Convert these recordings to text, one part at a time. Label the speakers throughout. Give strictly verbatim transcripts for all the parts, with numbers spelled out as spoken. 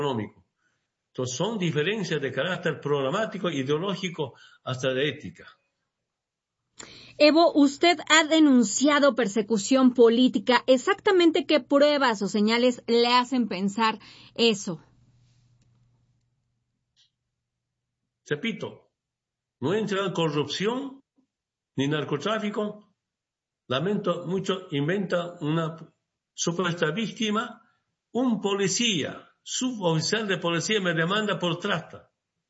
Speaker 1: económico. Entonces son diferencias de carácter programático, ideológico, hasta de ética.
Speaker 2: Evo, usted ha denunciado persecución política. ¿Exactamente qué pruebas o señales le hacen pensar eso?
Speaker 1: Repito, no entra corrupción ni narcotráfico. Lamento mucho, inventa una supuesta víctima. Un policía, suboficial de policía, me demanda por trata.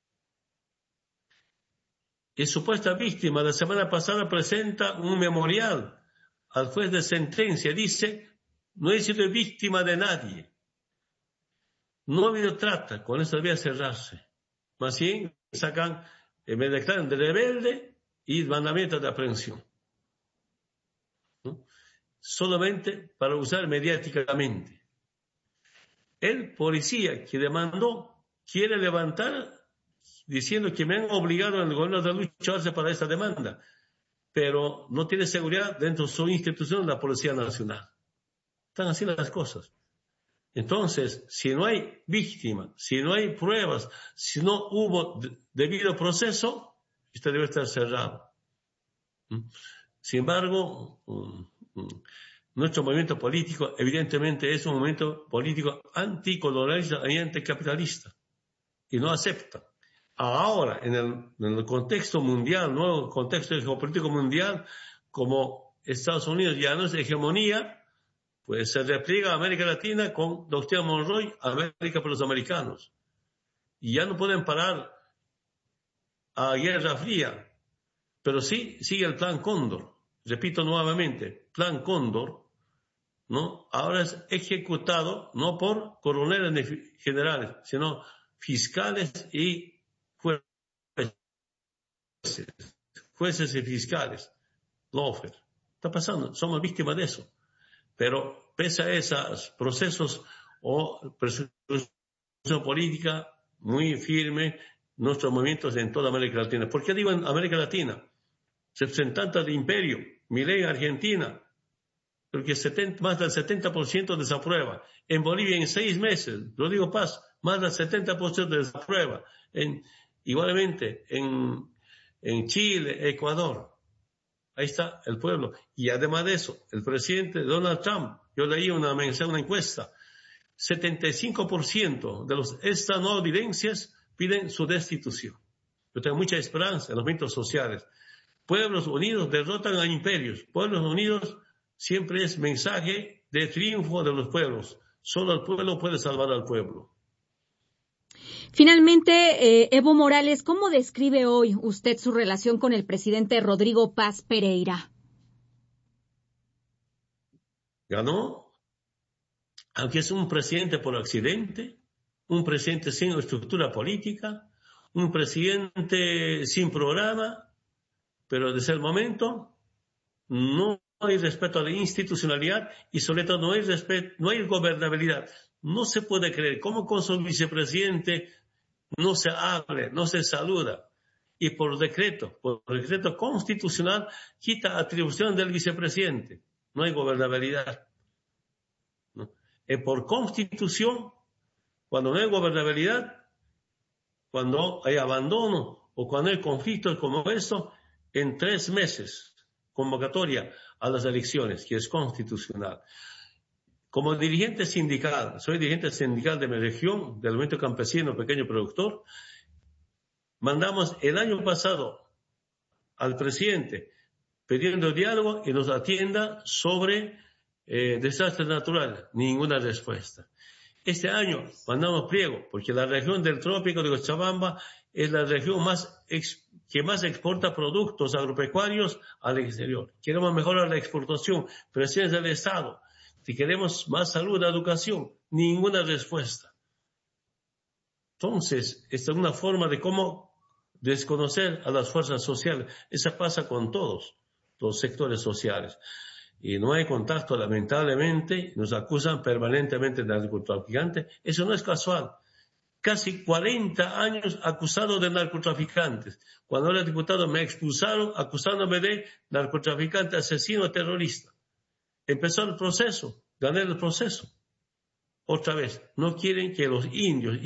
Speaker 1: Y supuesta víctima, la semana pasada presenta un memorial al juez de sentencia. Dice, no he sido víctima de nadie. No ha habido trata, con eso debía cerrarse. Más bien, sacan, eh, me declaran de rebelde y mandamiento de aprehensión. ¿No? Solamente para usar mediáticamente. El policía que demandó quiere levantar diciendo que me han obligado en el gobierno de lucharse para esta demanda, pero no tiene seguridad dentro de su institución, la Policía Nacional. Están así las cosas. Entonces, si no hay víctima, si no hay pruebas, si no hubo debido proceso, esto debe estar cerrado. Sin embargo, nuestro movimiento político evidentemente es un movimiento político anticolonialista y anticapitalista y no acepta. Ahora, en el, en el contexto mundial, nuevo contexto geopolítico mundial, como Estados Unidos ya no es hegemonía, pues se repliega a América Latina con doctrina Monroe, América para los americanos. Y ya no pueden parar a Guerra Fría, pero sí sigue el Plan Cóndor. Repito nuevamente, Plan Cóndor, ¿no? Ahora es ejecutado no por coroneles ni generales, sino fiscales y jueces, jueces y fiscales, lawfare. Está pasando, somos víctimas de eso. Pero pese a esos procesos o persecución política muy firme, nuestros movimientos en toda América Latina. ¿Por qué digo en América Latina? Representantes de imperio, Milei en Argentina, porque setenta, más del setenta por ciento desaprueba. En Bolivia en seis meses, Rodrigo Paz, más del setenta por ciento desaprueba. En, igualmente en, en Chile, Ecuador. Ahí está el pueblo. Y además de eso, el presidente Donald Trump, yo leí una, una encuesta, setenta y cinco por ciento de los estadounidenses piden su destitución. Yo tengo mucha esperanza en los movimientos sociales. Pueblos unidos derrotan a imperios. Pueblos unidos siempre es mensaje de triunfo de los pueblos. Solo el pueblo puede salvar al pueblo.
Speaker 2: Finalmente, eh, Evo Morales, ¿cómo describe hoy usted su relación con el presidente Rodrigo Paz Pereira?
Speaker 1: Ganó, aunque es un presidente por accidente, un presidente sin estructura política, un presidente sin programa, pero desde el momento no hay respeto a la institucionalidad y sobre todo no hay respeto, no hay gobernabilidad. No se puede creer cómo con su vicepresidente no se hable, no se saluda. Y por decreto, por decreto constitucional, quita atribución del vicepresidente. No hay gobernabilidad. ¿No? Y por constitución, cuando no hay gobernabilidad, cuando hay abandono o cuando hay conflictos como esto, en tres meses, convocatoria a las elecciones, que es constitucional. Como dirigente sindical, soy dirigente sindical de mi región, del movimiento campesino pequeño productor, mandamos el año pasado al presidente pidiendo diálogo y nos atienda sobre eh, desastres naturales. Ninguna respuesta. Este año mandamos pliego, porque la región del trópico de Cochabamba es la región más ex, que más exporta productos agropecuarios al exterior. Queremos mejorar la exportación, presencia del Estado. Si queremos más salud, educación, ninguna respuesta. Entonces, esta es una forma de cómo desconocer a las fuerzas sociales. Esa pasa con todos los sectores sociales. Y no hay contacto, lamentablemente, nos acusan permanentemente de narcotraficantes. Eso no es casual. Casi cuarenta años acusado de narcotraficantes. Cuando era diputado me expulsaron acusándome de narcotraficante, asesino, terrorista. Empezó el proceso, gané el proceso. Otra vez, no quieren que los indios